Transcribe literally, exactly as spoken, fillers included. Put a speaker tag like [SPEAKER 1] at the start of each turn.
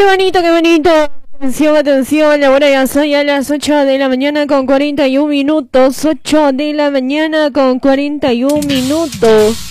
[SPEAKER 1] Qué bonito, qué bonito. Atención, atención, ahora ya son a las ocho de la mañana con cuarenta y un minutos. ocho de la mañana con cuarenta y un minutos.